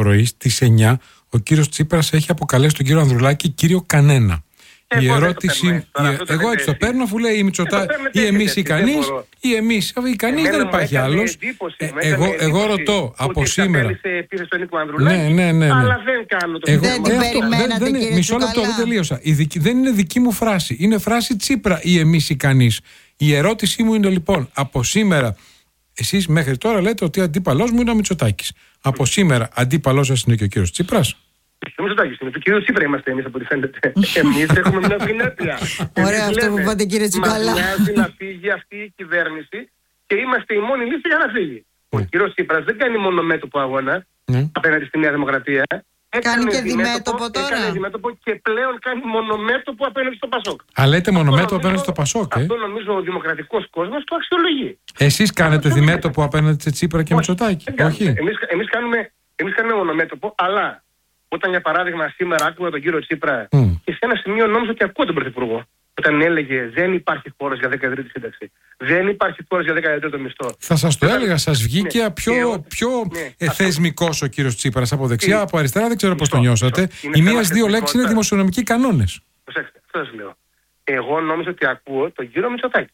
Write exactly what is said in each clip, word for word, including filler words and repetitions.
πρωί στις εννιά ο κύριος Τσίπρας έχει αποκαλέσει τον κύριο Ανδρουλάκη κύριο Κανένα. Ε, η ερώτηση. Η, εγώ έτσι το παίρνω, αφού λέει η Μητσοτά, ή εμείς ή κανείς, ή εμείς ή κανείς, δεν υπάρχει άλλος. Ε, εγώ, εγώ ρωτώ από σήμερα. Ναι, ναι, ναι, ναι. Αλλά δεν κάνω το εγώ, δεν την περιμένατε, δεν, κύριε μισό λεπτό, δεν τελείωσα. Η δική, δεν είναι δική μου φράση. Είναι φράση Τσίπρα ή εμείς ή κανείς. Η ερώτησή μου είναι λοιπόν, από σήμερα, εσείς μέχρι τώρα λέτε ότι αντίπαλός μου είναι ο Μητσοτάκης. Από σήμερα αντίπαλός σας είναι και ο κύριος Τσίπρας. Ο Μητσοτάκης είναι. Του κυρίου Τσίπρα είμαστε εμείς, από ό,τι φαίνεται. Εμείς έχουμε μια συνέπεια. Ωραία αυτό που είπατε, κύριε Τσουκαλά. Μας νοιάζει να φύγει αυτή η κυβέρνηση και είμαστε η μόνη λύση για να φύγει. Ο κύριος Τσίπρας δεν κάνει μόνο μέτωπο αγώνα απέναντι στη Νέα Δημοκρατία. Κάνει και διμέτωπο τώρα. Έκανε διμέτωπο και πλέον κάνει μονομέτωπο απέναντι στο Πασόκ. Α, λέτε μονομέτωπο απέναντι στο Πασόκ, ε? Αυτό νομίζω ο δημοκρατικός κόσμος το αξιολογεί. Εσείς κάνετε διμέτωπο απέναντι σε Τσίπρα και Μητσοτάκη? Όχι. Εμείς, εμείς, κάνουμε, εμείς κάνουμε μονομέτωπο, αλλά όταν για παράδειγμα σήμερα άκουγα τον κύριο Τσίπρα mm. και σε ένα σημείο νόμιζα ότι ακούω τον Πρωθυπουργό. Όταν έλεγε δεν υπάρχει χώρος για δέκατη τρίτη σύνταξη, δεν υπάρχει χώρος για δέκατη τρίτο μισθό. Θα σας το έλεγα, σας βγήκε ναι, πιο, ναι, πιο ναι, ε, θεσμικός ο κύριος Τσίπρας από δεξιά, ναι, από αριστερά, δεν ξέρω πώς το νιώσατε. Οι μίας δύο λέξεις είναι δημοσιονομικοί κανόνες. Προσέξτε, αυτό σας λέω. Εγώ νόμιζα ότι ακούω τον κύριο Μητσοτάκη.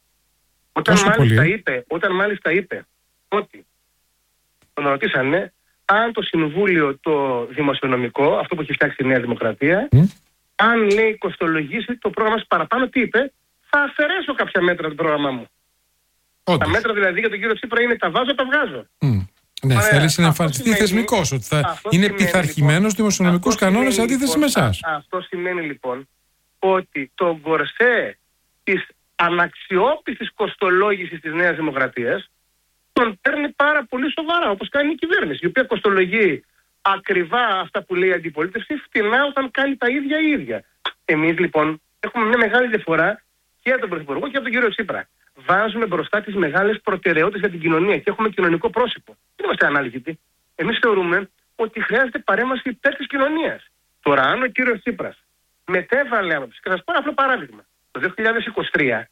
Όταν μάλιστα, είπε, όταν μάλιστα είπε ότι τον ρωτήσανε αν το Συμβούλιο το Δημοσιονομικό, αυτό που έχει φτιάξει η Νέα Δημοκρατία, mm. αν λέει κοστολογήσει το πρόγραμμα σας παραπάνω, τι είπε? Θα αφαιρέσω κάποια μέτρα το πρόγραμμά μου. Όντως. Τα μέτρα δηλαδή για τον κύριο Τσίπρα είναι τα βάζω, τα βγάζω. Mm. Ναι, Άρα, θέλει να εμφανιστεί θεσμικός, ότι θα είναι πειθαρχημένος λοιπόν, δημοσιονομικούς κανόνες σε αντίθεση λοιπόν, με εσάς. Αυτό σημαίνει λοιπόν ότι το γκορσέ της αναξιόπιστης κοστολόγησης της Νέας Δημοκρατίας τον παίρνει πάρα πολύ σοβαρά, όπως κάνει η κυβέρνηση, η οποία κοστολογεί ακριβά αυτά που λέει η αντιπολίτευση, φτηνά όταν κάνει τα ίδια η ίδια. Εμείς λοιπόν έχουμε μια μεγάλη διαφορά και από τον Πρωθυπουργό και από τον κύριο Τσίπρα. Βάζουμε μπροστά τις μεγάλες προτεραιότητες για την κοινωνία και έχουμε κοινωνικό πρόσωπο. Δεν είμαστε ανάλγητοι. Εμείς θεωρούμε ότι χρειάζεται παρέμβαση υπέρ της κοινωνίας. Τώρα, αν ο κύριος Τσίπρας μετέβαλε άποψη, και θα σας πω ένα απλό παράδειγμα. Το δύο χιλιάδες είκοσι τρία,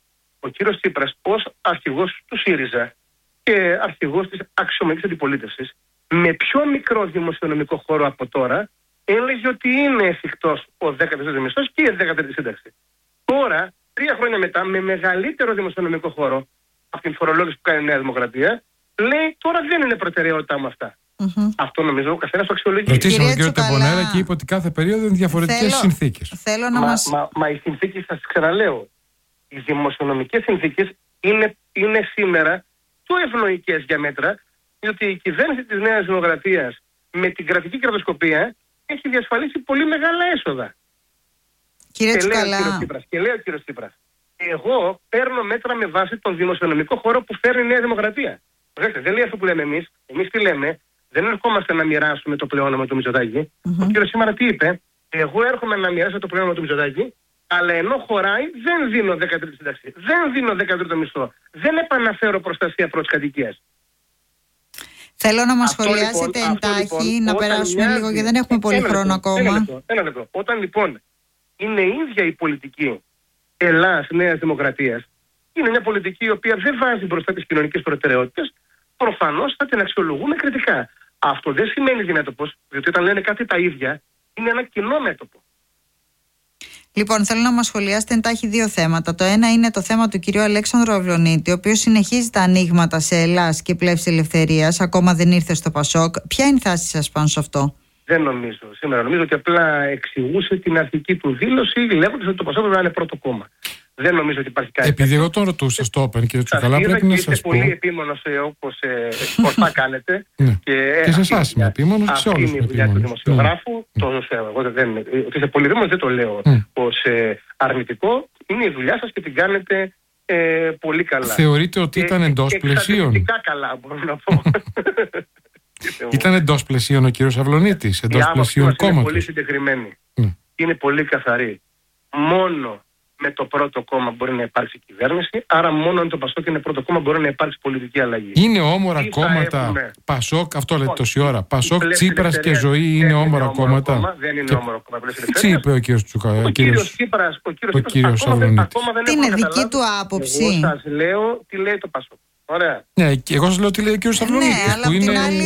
ο κύριος Τσίπρας ως αρχηγός του ΣΥΡΙΖΑ και αρχηγός της αξιωματικής αντιπολίτευσης, με πιο μικρό δημοσιονομικό χώρο από τώρα, έλεγε ότι είναι εφικτός ο δέκατος τρίτος μισθός και η δέκατη τρίτη σύνταξη. Τώρα, τρία χρόνια μετά, με μεγαλύτερο δημοσιονομικό χώρο από την φορολόγηση που κάνει η Νέα Δημοκρατία, λέει τώρα δεν είναι προτεραιότητά μου αυτά. Mm-hmm. Αυτό νομίζω ο καθένας το αξιολογεί. Ρωτήσαμε τον κύριο Τεμπονέρα και είπε ότι κάθε περίοδο είναι διαφορετικές συνθήκες. Θέλω να μα, μας... μα, μα οι συνθήκες, σας ξαναλέω, οι δημοσιονομικές συνθήκες είναι, είναι σήμερα πιο ευνοϊκές για μέτρα, διότι η κυβέρνηση της Νέας Δημοκρατίας με την κρατική κερδοσκοπία έχει διασφαλίσει πολύ μεγάλα έσοδα. Κύριε και, λέει Τσουκαλά. και λέει ο κύριος Τσίπρας, εγώ παίρνω μέτρα με βάση τον δημοσιονομικό χώρο που φέρνει η Νέα Δημοκρατία. Δεν λέει αυτό που λέμε εμείς. Εμείς τι λέμε? Δεν ερχόμαστε να μοιράσουμε το πλεόνασμα του Μητσοτάκη. Mm-hmm. Ο κύριος σήμερα τι είπε? Εγώ έρχομαι να μοιράσω το πλεόνασμα του Μητσοτάκη, αλλά ενώ χωράει δεν δίνω δέκατη τρίτη σύνταξη, δεν δίνω δέκατο τρίτο μισθό, δεν επαναφέρω προστασία πρώτης κατοικίας. Θέλω να μας σχολιάσετε λοιπόν, εντάχει, λοιπόν, να περάσουμε μοιάζει, λίγο γιατί δεν έχουμε πολύ χρόνο λεπτό, ακόμα. Ένα λεπτό, ένα λεπτό. Όταν λοιπόν είναι η ίδια η πολιτική Ελλάς Νέας Δημοκρατίας, είναι μια πολιτική η οποία δεν βάζει μπροστά τις κοινωνικές προτεραιότητες, προφανώς θα την αξιολογούμε κριτικά. Αυτό δεν σημαίνει διμέτωπος, διότι όταν λένε κάτι τα ίδια, είναι ένα κοινό μέτωπο. Λοιπόν, θέλω να μας σχολιάσετε εντάχει δύο θέματα. Το ένα είναι το θέμα του κυρίου Αλέξανδρου Αυλωνίτη, ο οποίος συνεχίζει τα ανοίγματα σε Ελλάς και Πλεύση Ελευθερίας, ακόμα δεν ήρθε στο Πασόκ. Ποια είναι η θάση σας πάνω σε αυτό? Δεν νομίζω. Σήμερα νομίζω ότι απλά εξηγούσε την αρχική του δήλωση, λέγοντας ότι το Πασόκ πρέπει να είναι πρώτο κόμμα. Δεν νομίζω ότι υπάρχει κάτι. Επειδή εγώ τον ρωτούσα στο Open, κύριε Τσουκαλά, πρέπει να σας πω. Είστε πολύ επίμονος όπως ορθά κάνετε. Και σε εσάς είμαι επίμονος και σε όλους. Αυτή είναι η δουλειά του δημοσιογράφου. Το ξέρω. Ότι είστε πολύ επίμονος δεν το λέω ως αρνητικό. Είναι η δουλειά σας και την κάνετε πολύ καλά. Θεωρείτε ότι ήταν εντός πλαισίων? Εξαιρετικά καλά, μπορώ να πω. Ήταν εντός πλαισίων ο κύριος Αυλωνίτης, εντός πλαισίων κόμματος? Είναι πολύ συγκεκριμένη. Είναι πολύ καθαρή. Μόνο με το πρώτο κόμμα μπορεί να υπάρξει κυβέρνηση, άρα μόνο αν το Πασόκ είναι πρώτο κόμμα μπορεί να υπάρξει πολιτική αλλαγή. Είναι όμορα κόμματα έχουμε... Πασόκ, αυτό λέτε τόση ώρα. Πασόκ, Τσίπρας και Ζωή είναι όμορα κόμματα? Κόμμα, δεν είναι και... όμορο κόμμα. Τι είπε ο κύριος Τσουκαλά? Ο κύριος Τσίπρας, ο κύριος Τσίπρας ακόμα, δεν, ακόμα δεν τι είναι δική του άποψη? Εγώ σας λέω τι λέει το Πασόκ. Ωραία. Ναι, και εγώ σας λέω τι λέει ο κύριος Αυλωνίτης. Ναι, αλλά που είναι... είναι... άλλη...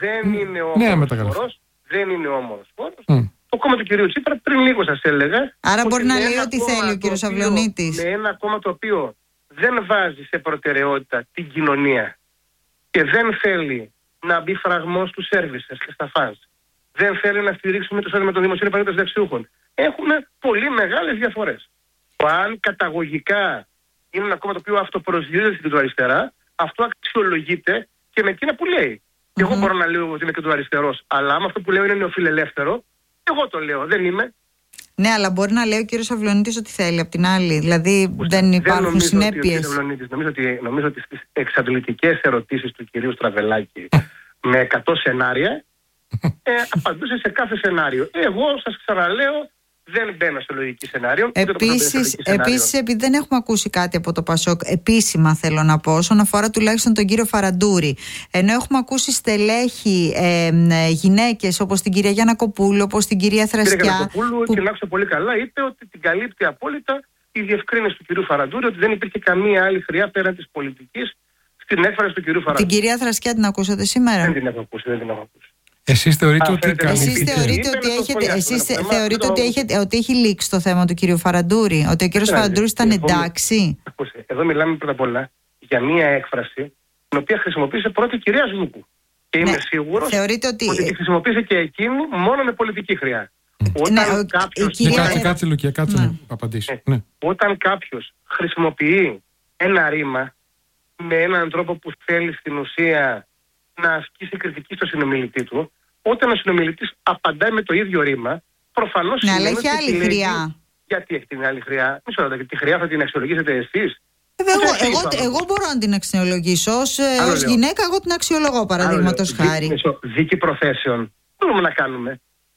δεν είναι όμορος φόρος. Δεν είναι όμορος φόρος. Mm. Το κόμμα του κυρίου Τσίπρα πριν λίγο σας έλεγα. Άρα μπορεί να λέει ό,τι θέλει ο κύριος Αυλωνίτης. Με ένα κόμμα το οποίο δεν βάζει σε προτεραιότητα την κοινωνία και δεν θέλει να μπει φραγμός στους σέρβισες και στα φανς. Δεν θέλει να στηρίξουμε το εισόδημα των δημοσίων υπαλλήλων συνταξιούχων. Έχουμε πολύ μεγάλες διαφορές. Αν καταγωγικά είναι ένα κόμμα το οποίο αυτοπροσδιορίζεται στην κεντροαριστερά, αυτό αξιολογείται και με εκείνα που λέει. Mm-hmm. Και εγώ μπορώ να λέω ότι είμαι κεντροαριστερός, αλλά άμα αυτό που λέω είναι νεοφιλελεύθερο, εγώ το λέω, δεν είμαι. Ναι, αλλά μπορεί να λέει ο κύριος Αυλωνίτης ότι θέλει απ' την άλλη. Δηλαδή Ούς, δεν υπάρχουν δεν συνέπειες. Ότι νομίζω, ότι, νομίζω ότι στις εξαντλητικές ερωτήσεις του κυρίου Στραβελάκη με εκατό σενάρια ε, απαντούσε σε κάθε σενάριο. Εγώ σας ξαναλέω, δεν μπαίνω σε λογική σενάριο. Επίσης, επίσης, επειδή δεν έχουμε ακούσει κάτι από το Πασόκ, επίσημα θέλω να πω, όσον αφορά τουλάχιστον τον κύριο Φαραντούρη, ενώ έχουμε ακούσει στελέχη ε, ε, γυναίκες όπως την κυρία Γιαννακοπούλου, όπως την κυρία Θρασκιά. Κυρία Γιαννακοπούλου, που... και να άκουσα πολύ καλά, είπε ότι την καλύπτει απόλυτα η διευκρίνηση του κυρίου Φαραντούρη, ότι δεν υπήρχε καμία άλλη χρειά πέραν της πολιτικής στην έκφραση του κυρίου Φαραντούρη. Την κυρία Θρασκιά την ακούσατε σήμερα? Δεν την έχω ακούσει, δεν την έχω ακούσει. Εσείς θεωρείτε Α, ότι Εσείς θεωρείτε ότι, έχετε, εσείς θεωρείτε ότι, έχετε, ότι έχει λήξει το θέμα του κυρίου Φαραντούρη, ότι ο κύριος Φαραντούρης ήταν εντάξει? Εδώ μιλάμε πρώτα απ' όλα για μία έκφραση την οποία χρησιμοποίησε πρώτη η κυρία Ζλούκου. Και είμαι ναι, σίγουρος ότι... ότι τη χρησιμοποίησε και εκείνη μόνο με πολιτική χρειά. Mm. Όταν ναι, κάποιος... Κυρία... Κάτσε, κάτσε Λουκία, κάτσε ναι. να απαντήσει. Ναι. Ναι. Όταν κάποιος χρησιμοποιεί ένα ρήμα με έναν τρόπο που θέλει στην ουσία να ασκήσει κριτική στο συνομιλητή του, όταν ο συνομιλητής απαντάει με το ίδιο ρήμα, προφανώς ναι, αλλά έχει άλλη χρειά. Γιατί έχει την άλλη χρειά? Μη σου ρωτάτε, τη χρειά θα την αξιολογήσετε εσείς? Ε, εγώ, εγώ, εγώ, εγώ μπορώ να την αξιολογήσω. Ως, ως γυναίκα, εγώ την αξιολογώ, παραδείγματος χάρη. Δίκη προθέσεων. Μπορούμε να κάνουμε.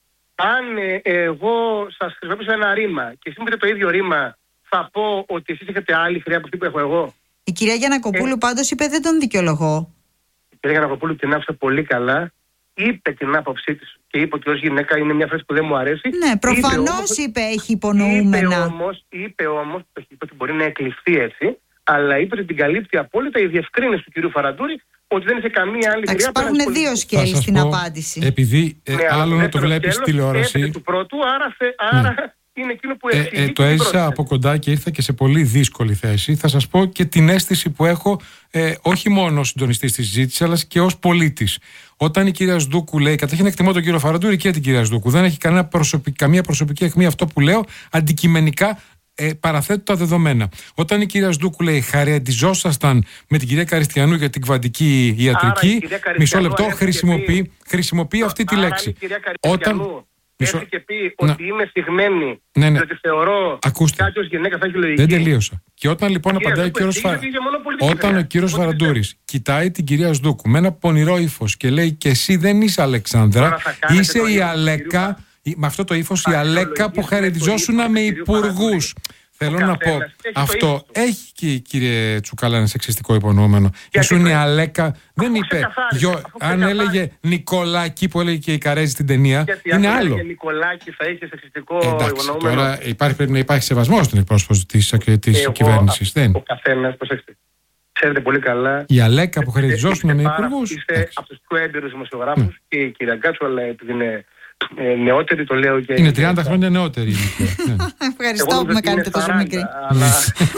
Αν ε, εγώ σας χρησιμοποιήσω ένα ρήμα και εσείς μου πείτε το ίδιο ρήμα, θα πω ότι εσείς έχετε άλλη χρειά από αυτή που έχω εγώ? Η κυρία Γιαννακοπούλου ε, πάντως είπε δεν τον δικαιολογώ. Η κυρία Γιαννακοπούλου την άκουσα πολύ καλά. Είπε την άποψή της και είπε ότι ως γυναίκα είναι μια φράση που δεν μου αρέσει. Ναι, προφανώς είπε, είπε έχει υπονοούμενα. Είπε όμως, είπε όμως, είπε ότι μπορεί να εκλειφθεί έτσι, αλλά είπε ότι την καλύπτει απόλυτα η διευκρίνηση του κυρίου Φαραντούρη ότι δεν είχε καμία άλλη χρειά. Υπάρχουν δύο σκέλη στην πω, απάντηση. Επειδή ε, ναι, άλλο να το βλέπεις τηλεόραση. Του πρώτου, άρα, θε, άρα ναι. είναι εκείνο που εξηγεί. Ε, ε, το έζησα από κοντά και ήρθα και σε πολύ δύσκολη θέση. Θα σας πω και την αίσθηση που έχω, ε, όχι μόνο ως συντονιστής της συζήτησης, αλλά και ως πολίτης. Όταν η κυρία Σδούκου λέει, καταρχήν εκτιμώ τον κύριο Φαραντούρη και την κυρία Σδούκου. Δεν έχει κανένα προσωπική, καμία προσωπική αιχμή αυτό που λέω. Αντικειμενικά ε, παραθέτω τα δεδομένα. Όταν η κυρία Σδούκου λέει χαριαντιζόσασταν με την κυρία Καριστιανού για την κβαντική ιατρική, μισό λεπτό, χρησιμοποιεί, χρησιμοποιεί αυτή τη λέξη. Όταν. Έρθει και πει ότι να. είμαι συγμένη, ναι, ναι. ότι θεωρώ κάποιος γυναίκα θα έχει λογική. Δεν τελείωσα. Και όταν λοιπόν απαντάει ο κύριος Φα... Όταν ο κύριος Φαραντούρης κοιτάει την κυρία Σδούκου με ένα πονηρό ύφος και λέει και εσύ δεν είσαι Αλεξάνδρα, είσαι η Αλέκα, με αυτό το ύφος η Αλέκα που χαρακτηριζόσουνα με υπουργούς. Θέλω να πω, αυτό έχει και κύριε Τσουκάλα ένα σεξιστικό υπονοούμενο. Ήσουν η Αλέκα, δεν είπε, γιο, αν έλεγε Νικολάκη που έλεγε και η Καρέζη στην ταινία, είναι άλλο. Αν έλεγε Νικολάκη θα είχε σεξιστικό υπονοούμενο. Τώρα υπάρχει, πρέπει να υπάρχει σεβασμό στην εκπρόσωπο της κυβέρνησης. Ο καθένας, προσέξτε, ξέρετε πολύ καλά. Η Αλέκα που χαρακτηριζόσουν με υπουργούς. Είστε από τους πιο έμπειρους δημοσιογράφους και η κυρία Γκάτσου, αλλά επειδή είναι Ε, νεότερη, το λέω και... Είναι τριάντα χρόνια νεότερη. ναι. Ευχαριστώ που με κάνετε τόσο μικρή. Αλλά...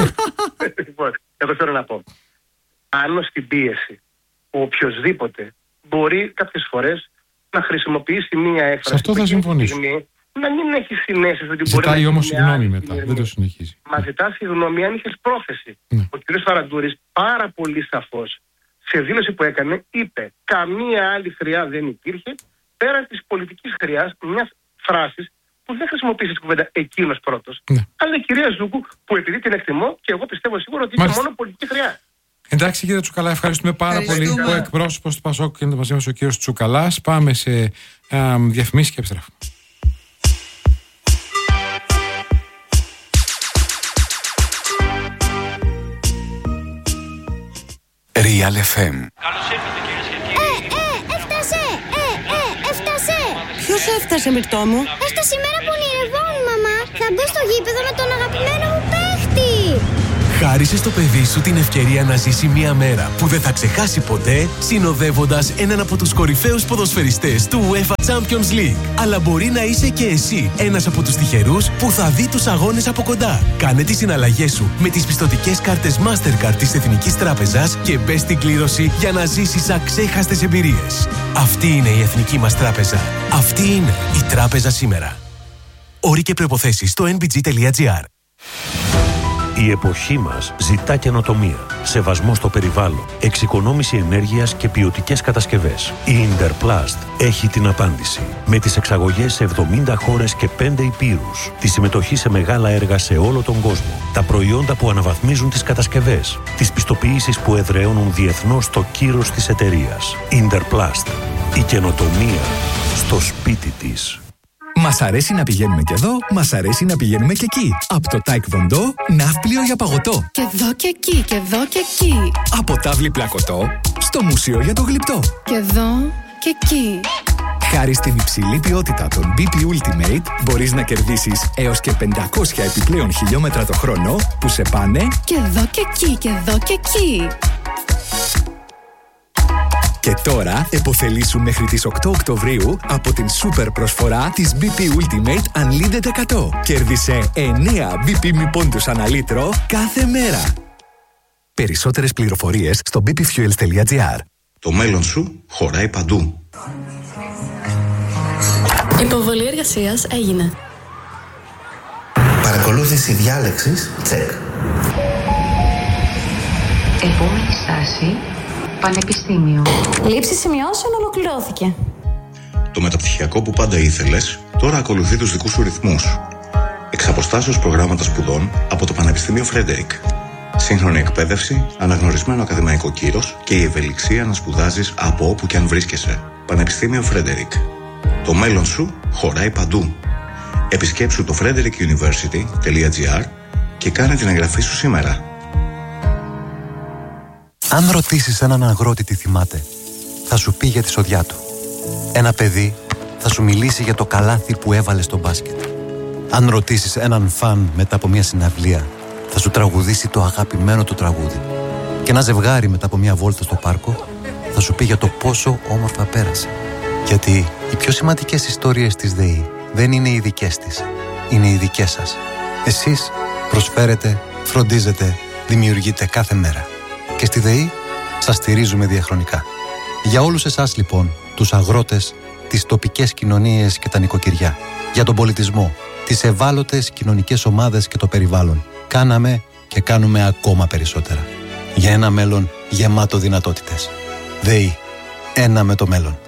λοιπόν, εγώ θέλω να πω, πάνω στην πίεση ο οποιοσδήποτε μπορεί κάποιες φορές να χρησιμοποιήσει μία έκφραση. Σε αυτό θα συμφωνήσω. Να μην έχει συνέσεις ότι μπορεί ζητάει να... όμως συγγνώμη μετά, δεν το συνεχίζει. Μα ζητά συγγνώμη αν είχες πρόθεση. Ναι. Ο κ. Φαραντούρης πάρα πολύ σαφώς σε δήλωση που έκανε είπε καμία άλλη χρειά δεν υπήρχε πέραν της πολιτικής χρειάς μιας φράσης που δεν χρησιμοποίησε την κουβέντα εκείνος πρώτος. Ναι. Αλλά η κυρία Ζούκου, που επειδή την εκτιμώ και εγώ πιστεύω σίγουρα ότι είναι μόνο πολιτική χρειά. Εντάξει κύριε Τσουκαλά, ευχαριστούμε πάρα πολύ. Ο εκπρόσωπος του Πασόκ είναι μαζί μας ο κύριος Τσουκαλάς. Πάμε σε διαφημίσεις και επιστρέφουμε. Real εφ εμ. Ποιος έφτασε, Μυρτώ μου? Έφτασε η μέρα που ονειρευόμουν, μαμά. Θα μπω στο γήπεδο με τον αγαπημένο μου παίχτη. Χάρισε στο παιδί σου την ευκαιρία να ζήσει μια μέρα που δεν θα ξεχάσει ποτέ, συνοδεύοντας έναν από τους κορυφαίους ποδοσφαιριστές του UEFA Champions League. Αλλά μπορεί να είσαι και εσύ ένας από τους τυχερούς που θα δει τους αγώνες από κοντά. Κάνε τις συναλλαγές σου με τις πιστωτικές κάρτες Mastercard της Εθνικής Τράπεζας και μπες στην κλήρωση για να ζήσεις αξέχαστες εμπειρίες. Αυτή είναι η Εθνική μας Τράπεζα. Αυτή είναι η Τράπεζα σήμερα. Όροι και προϋποθέσεις στο εν μπι τζι τελεία τζι άρ. Η εποχή μας ζητά καινοτομία, σεβασμό στο περιβάλλον, εξοικονόμηση ενέργειας και ποιοτικές κατασκευές. Η Interplast έχει την απάντηση. Με τις εξαγωγές σε εβδομήντα χώρες και πέντε υπήρους, τη συμμετοχή σε μεγάλα έργα σε όλο τον κόσμο, τα προϊόντα που αναβαθμίζουν τις κατασκευές, τις πιστοποιήσεις που εδραιώνουν διεθνώς το κύρος της εταιρείας. Interplast. Η καινοτομία στο σπίτι της. Μας αρέσει να πηγαίνουμε και εδώ, μας αρέσει να πηγαίνουμε και εκεί. Από το Taekwondo, ναύπλιο για παγωτό. Και εδώ και εκεί, και εδώ και εκεί. Από τάβλη πλακωτό, στο μουσείο για το γλυπτό. Και εδώ και εκεί. Χάρη στην υψηλή ποιότητα των μπι πι Ultimate, μπορείς να κερδίσεις έως και πεντακόσια επιπλέον χιλιόμετρα το χρόνο που σε πάνε και εδώ και εκεί, και εδώ και εκεί. Και τώρα επωφελήσου μέχρι τις οκτώ Οκτωβρίου από την σούπερ προσφορά της μπι πι Ultimate Unlimited εκατό. Κέρδισε εννέα μπι πι μη πόντους ανά λίτρο κάθε μέρα. Περισσότερες πληροφορίες στο μπι πι fuels τελεία τζι άρ. Το μέλλον σου χωράει παντού. Υποβολή εργασίας έγινε. Παρακολούθηση διάλεξης, τσεκ. Επόμενη στάση, πανεπιστήμιο. Λήψη σημειώσεων ολοκληρώθηκε. Το μεταπτυχιακό που πάντα ήθελες, τώρα ακολουθεί τους δικούς σου ρυθμούς. Εξ αποστάσεως προγράμματα σπουδών από το Πανεπιστήμιο Φρέντερικ. Σύγχρονη εκπαίδευση, αναγνωρισμένο ακαδημαϊκό κύρος και η ευελιξία να σπουδάζεις από όπου και αν βρίσκεσαι. Πανεπιστήμιο Φρέντερικ. Το μέλλον σου χωράει παντού. Επισκέψου το frederick university τελεία τζι άρ και κάνε την εγγραφή σου σήμερα. Αν ρωτήσεις έναν αγρότη τι θυμάται, θα σου πει για τη σοδιά του. Ένα παιδί θα σου μιλήσει για το καλάθι που έβαλε στο μπάσκετ. Αν ρωτήσεις έναν φαν μετά από μια συναυλία, θα σου τραγουδήσει το αγαπημένο του τραγούδι. Και ένα ζευγάρι μετά από μια βόλτα στο πάρκο θα σου πει για το πόσο όμορφα πέρασε. Γιατί οι πιο σημαντικές ιστορίες της ΔΕΗ δεν είναι οι δικές της, είναι οι δικές σας. Εσείς προσφέρετε, φροντίζετε, δημιουργείτε κάθε μέρα. Και στη ΔΕΗ σας στηρίζουμε διαχρονικά. Για όλους εσάς λοιπόν, τους αγρότες, τις τοπικές κοινωνίες και τα νοικοκυριά, για τον πολιτισμό, τις ευάλωτες κοινωνικές ομάδες και το περιβάλλον, κάναμε και κάνουμε ακόμα περισσότερα. Για ένα μέλλον γεμάτο δυνατότητες. ΔΕΗ. Ένα με το μέλλον.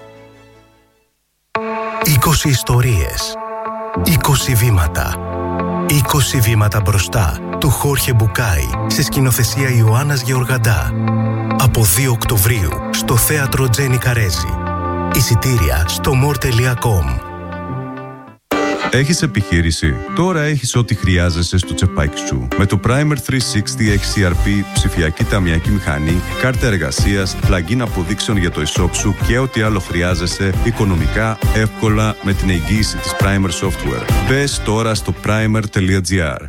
είκοσι ιστορίες. είκοσι βήματα. είκοσι βήματα μπροστά του Χόρχε Μπουκάη σε σκηνοθεσία Ιωάννας Γεωργαντά. Από δύο Οκτωβρίου στο θέατρο Τζένι Καρέζη. Εισιτήρια στο more τελεία com. Έχεις επιχείρηση? Τώρα έχεις ό,τι χρειάζεσαι στο τσεπάκι σου. Με το Primer τριακόσια εξήντα εξ σι αρ πι, ψηφιακή ταμιακή μηχανή, κάρτα εργασίας, plugin αποδείξεων για το e-shop σου και ό,τι άλλο χρειάζεσαι οικονομικά, εύκολα με την εγγύηση της Primer Software. Μπες τώρα στο primer τελεία τζι άρ.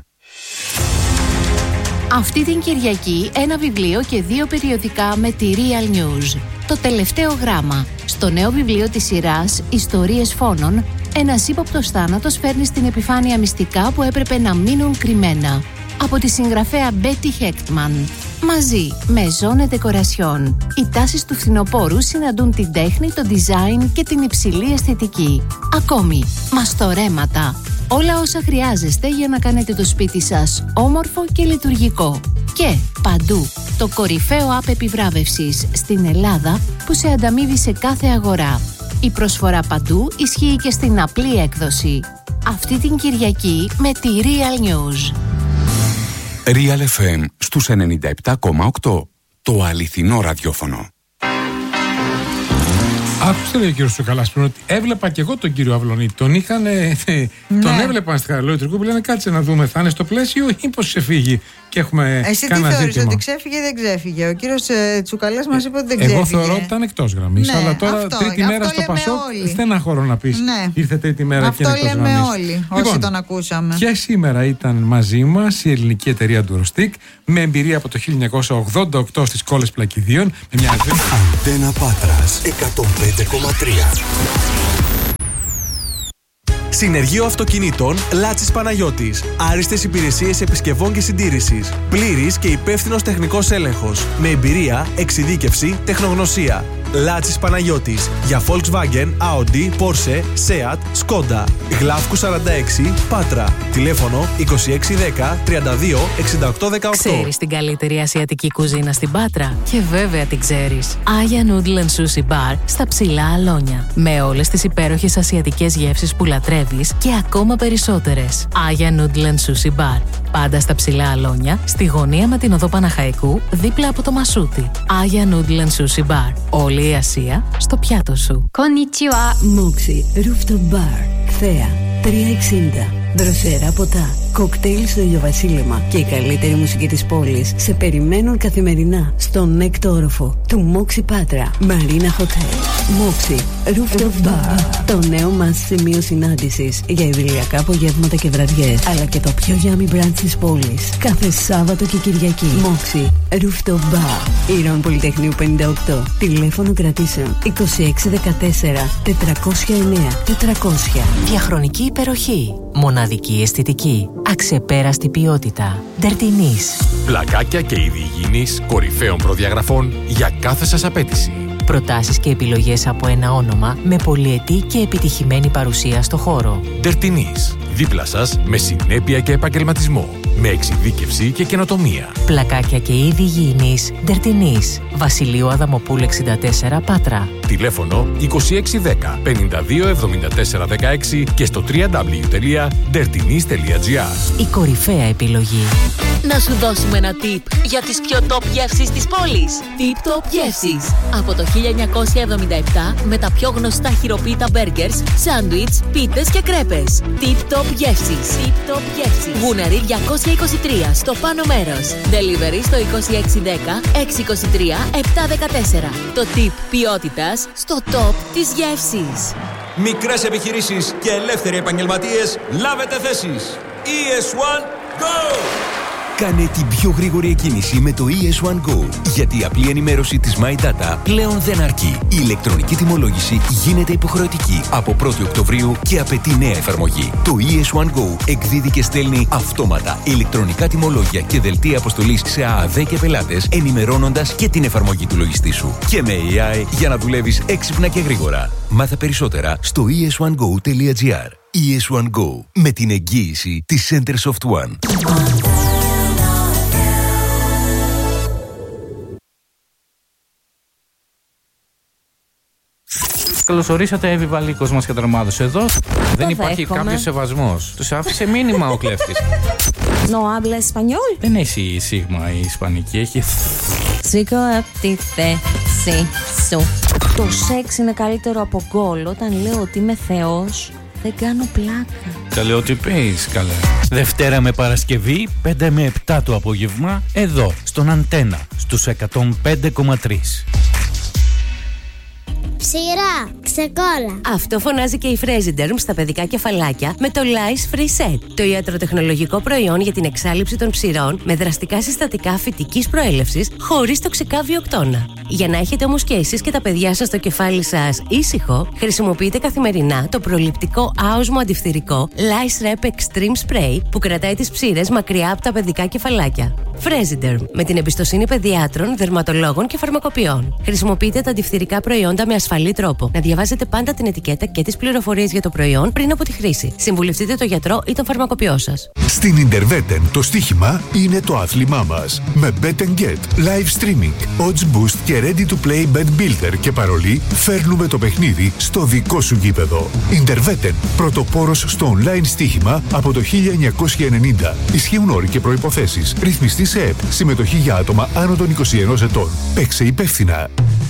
Αυτή την Κυριακή ένα βιβλίο και δύο περιοδικά με τη Real News. Το τελευταίο γράμμα. Στο νέο βιβλίο της σειράς «Ιστορίες φόνων», ένας ύποπτος θάνατος φέρνει στην επιφάνεια μυστικά που έπρεπε να μείνουν κρυμμένα. Από τη συγγραφέα Betty Hechtman. Μαζί με Zone Decoration. Οι τάσεις του φθινοπόρου συναντούν την τέχνη, το design και την υψηλή αισθητική. Ακόμη, μαστορέματα. Όλα όσα χρειάζεστε για να κάνετε το σπίτι σας όμορφο και λειτουργικό. Και παντού, το κορυφαίο app επιβράβευσης στην Ελλάδα που σε ανταμείβει σε κάθε αγορά. Η προσφορά παντού ισχύει και στην απλή έκδοση. Αυτή την Κυριακή με τη Real News. Real εφ εμ στους ενενήντα επτά κόμμα οκτώ. Το αληθινό ραδιόφωνο. Άκουστε, λέει ο κύριος Τσουκαλάς πριν, ότι έβλεπα και εγώ τον κύριο Αυλονίτη. Τον είχαν. Ναι. Τον έβλεπαν στη Χαραλόη Τρικού που λένε κάτσε να δούμε, θα είναι στο πλαίσιο ή πως ξεφύγει. Και έχουμε Εσύ τι θεωρείς, ότι ξέφυγε ή δεν ξέφυγε? Ο κύριος ε, Τσουκαλάς μας είπε ότι δεν ξέφυγε. Εγώ θεωρώ ότι ήταν εκτός γραμμής. Ναι, αλλά τώρα αυτό, τρίτη αυτό μέρα στο Πασόκ, στενάχωρο να πεις. Ναι. Ήρθε τρίτη μέρα αυτό και είναι εκτός γραμμής. Αυτό λέμε όλοι, όσοι λοιπόν, τον ακούσαμε. Και σήμερα ήταν μαζί μας η ελληνική εταιρεία Durostic, με εμπειρία από το χίλια εννιακόσια ογδόντα οκτώ στις Κόλλες Πλακιδίων. Με μια Αντένα Πάτρας εκατόν πέντε κόμμα τρία. Συνεργείο Αυτοκινήτων Λάτσης Παναγιώτης. Άριστες υπηρεσίες επισκευών και συντήρησης. Πλήρης και υπεύθυνος τεχνικός έλεγχος. Με εμπειρία, εξειδίκευση, τεχνογνωσία. Λάτσης Παναγιώτης. Για Volkswagen, Audi, Porsche, Seat, Skoda. Γλάφκου σαράντα έξι, Πάτρα. Τηλέφωνο είκοσι έξι δέκα τριάντα δύο εξήντα οκτώ δεκαοκτώ. Ξέρεις την καλύτερη ασιατική κουζίνα στην Πάτρα? Και βέβαια την ξέρεις. Aya Noodle and Sushi Bar στα Ψηλά Αλόνια. Με όλες τις υπέροχες ασιατικές γεύσεις που λατρεύεις και ακόμα περισσότερες. Aya Noodle and Sushi Bar. Πάντα στα Ψηλά Αλόνια, στη γωνία με την οδό Παναχαϊκού, δίπλα από το Μασούτι. Aya Noodle and Sushi Bar. Όλη η Ασία στο πιάτο σου. Konnichiwa. Moxie Rooftop Bar. Θέα τριακόσια εξήντα. Δροσερά ποτά, κοκτέιλ στο ηλιοβασίλεμα και η καλύτερη μουσική της πόλης σε περιμένουν καθημερινά στον έκτο όροφο του Moxie Πάτρα Marina Hotel. Moxie Rooftop Bar. Το νέο μας σημείο συνάντησης για ιδηλιακά απογεύματα και βραδιές, αλλά και το πιο yummy brunch της πόλης κάθε Σάββατο και Κυριακή. Moxie Rooftop Bar. Ήρων Πολυτεχνείου πενήντα οκτώ. Τηλέφωνο κρατήσεων είκοσι έξι δεκατέσσερα τετρακόσια εννέα τετρακόσια. Διαχρονική υπεροχή. Μοναδική αισθητική. Αξεπέραστη ποιότητα. Dertinis. Πλακάκια και είδη υγιεινής κορυφαίων προδιαγραφών για κάθε σας απέτηση. Προτάσεις και επιλογές από ένα όνομα με πολυετή και επιτυχημένη παρουσία στο χώρο. Dertinis. Δίπλα σας με συνέπεια και επαγγελματισμό. Με εξειδίκευση και καινοτομία. Πλακάκια και είδη υγιεινής. Dertinis. Βασιλείου Αδαμοπούλου εξήντα τέσσερα, Πάτρα. Τηλέφωνο είκοσι έξι δέκα πενήντα δύο εβδομήντα τέσσερα δεκαέξι και στο double-u double-u double-u τελεία dertinis τελεία gr. Η κορυφαία επιλογή. Να σου δώσουμε ένα tip για τις πιο top γεύσεις της πόλης. Tip Top Γεύσεις. Από το χίλια εννιακόσια εβδομήντα επτά με τα πιο γνωστά χειροποίητα μπέργκερς, σάντουιτς, πίτες και κρέπες. Tip Top Γεύσεις. Tip Top Γεύσεις. Γούναρη διακόσια είκοσι τρία στο πάνω μέρος. Delivery στο είκοσι έξι δέκα έξι είκοσι τρία επτά δεκατέσσερα. Το tip ποιότητας στο top της γεύσης. Μικρές επιχειρήσεις και ελεύθεροι επαγγελματίες, λάβετε θέσεις. ι ες one Go! Κάνε την πιο γρήγορη εκκίνηση με το ι ες one Go, γιατί η απλή ενημέρωση της My Data πλέον δεν αρκεί. Η ηλεκτρονική τιμολόγηση γίνεται υποχρεωτική από πρώτη Οκτωβρίου και απαιτεί νέα εφαρμογή. Το ι ες one Go εκδίδει και στέλνει αυτόματα ηλεκτρονικά τιμολόγια και δελτία αποστολής σε ΑΑΔ και πελάτες, ενημερώνοντας και την εφαρμογή του λογιστή σου. Και με έι άι για να δουλεύεις έξυπνα και γρήγορα. Μάθε περισσότερα στο ι ες one go τελεία gr. ι ες one Go, με την εγγύηση της Centersoft One. Καλώς ορίσατε, Εύη Βαλίκος μας καταρμάδος εδώ. Δεν υπάρχει κάποιος σεβασμός. Τους άφησε μήνυμα ο κλέφτης. No habla español. Δεν έχει σίγμα η ισπανική, έχει. Σήκω από τη θέση σου. Το σεξ είναι καλύτερο από γκολ. Όταν λέω ότι είμαι θεός, δεν κάνω πλάκα. Καλέ, ό,τι πεις, καλέ. Δευτέρα με Παρασκευή, πέντε με επτά το απόγευμα, εδώ, στον Αντένα, στους εκατόν πέντε κόμμα τρία. Ψηρά, ξεκόλα. Αυτό φωνάζει και η Fresiderm στα παιδικά κεφαλάκια με το Lice Free Set. Το ιατροτεχνολογικό προϊόν για την εξάλειψη των ψηρών με δραστικά συστατικά φυτικής προέλευσης χωρίς τοξικά βιοκτώνα. Για να έχετε όμως και εσείς και τα παιδιά σας το κεφάλι σας ήσυχο, χρησιμοποιείτε καθημερινά το προληπτικό άοσμο αντιφθυρικό Lice Rep Extreme Spray που κρατάει τις ψήρες μακριά από τα παιδικά κεφαλάκια. Fresiderm, με την εμπιστοσύνη παιδιάτρων, δερματολόγων και φαρμακοποιών. Χρησιμοποιείτε τα αντιφθυρικά προϊόντα με ασφαλή τρόπο. Να διαβάζετε πάντα την ετικέτα και τις πληροφορίες για το προϊόν πριν από τη χρήση. Συμβουλευτείτε τον γιατρό ή τον φαρμακοποιό σας. Στην Interveten το στοίχημα είναι το άθλημά μας. Με Bet and Get, live streaming, odds boost και ready to play bet builder και παρολί, φέρνουμε το παιχνίδι στο δικό σου γήπεδο. Interveten, πρωτοπόρος στο online στοίχημα από το χίλια εννιακόσια ενενήντα. Ισχύουν όροι και προϋποθέσεις. Ρυθμιστή σε ΕΠ. Συμμετοχή για άτομα άνω των είκοσι ενός ετών. Παίξε υπεύθυνα.